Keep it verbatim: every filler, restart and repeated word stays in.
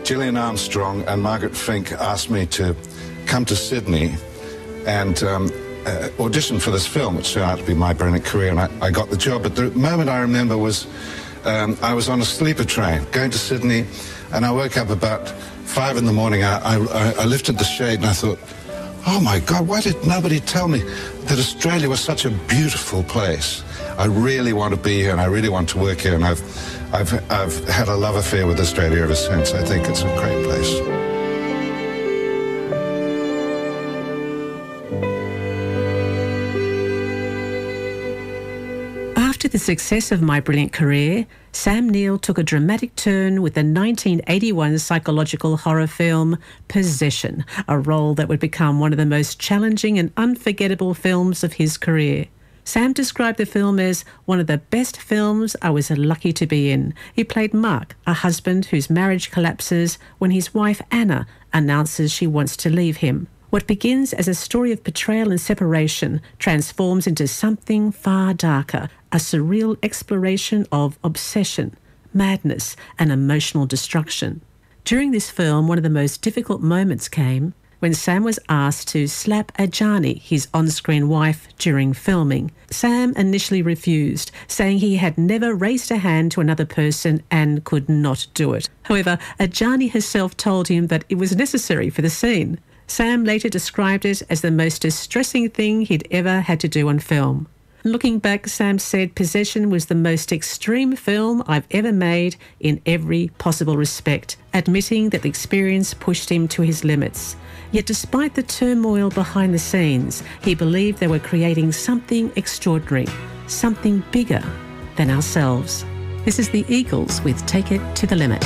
Gillian Armstrong and Margaret Fink asked me to come to Sydney and um, uh, audition for this film, which turned out to be My Brilliant Career, and I, I got the job. But the moment I remember was um, I was on a sleeper train going to Sydney, and I woke up about five in the morning. I, I, I lifted the shade and I thought, oh my God, why did nobody tell me that Australia was such a beautiful place? I really want to be here and I really want to work here, and I've, I've, I've had a love affair with Australia ever since. I think it's a great place. After the success of My Brilliant Career, Sam Neill took a dramatic turn with the nineteen eighty-one psychological horror film Possession, a role that would become one of the most challenging and unforgettable films of his career. Sam described the film as one of the best films I was lucky to be in. He played Mark, a husband whose marriage collapses when his wife Anna announces she wants to leave him. What begins as a story of betrayal and separation transforms into something far darker, a surreal exploration of obsession, madness, and emotional destruction. During this film, one of the most difficult moments came when Sam was asked to slap Ajani, his on-screen wife, during filming. Sam initially refused, saying he had never raised a hand to another person and could not do it. However, Ajani herself told him that it was necessary for the scene. Sam later described it as the most distressing thing he'd ever had to do on film. Looking back, Sam said Possession was the most extreme film I've ever made in every possible respect, admitting that the experience pushed him to his limits. Yet despite the turmoil behind the scenes, he believed they were creating something extraordinary, something bigger than ourselves. This is the Eagles with Take It to the Limit.